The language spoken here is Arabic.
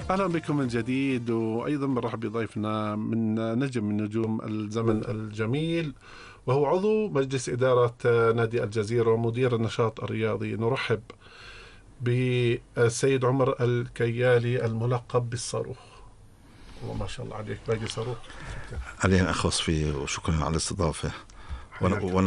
أهلا بكم من جديد، وأيضا بنرحب بضيفنا من نجم من نجوم الزمن الجميل، وهو عضو مجلس إدارة نادي الجزيرة ومدير النشاط الرياضي. نرحب بالسيد عمر الكيالي الملقب بالصاروخ. وما شاء الله عليك باقي صاروخ. علينا أخ وصفي، وشكرا على الاستضافة. حياك.